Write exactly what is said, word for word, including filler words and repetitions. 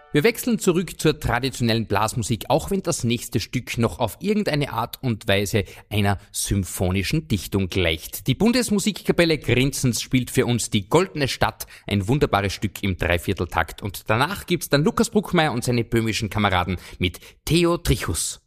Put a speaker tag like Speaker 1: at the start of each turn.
Speaker 1: Wir wechseln zurück zur traditionellen Blasmusik, auch wenn das nächste Stück noch auf irgendeine Art und Weise einer symphonischen Dichtung gleicht. Die Bundesmusikkapelle Grinzens spielt für uns die Goldene Stadt, ein wunderbares Stück im Dreivierteltakt. Und danach gibt's dann Lukas Bruckmeier und seine böhmischen Kameraden mit Theo Trichus.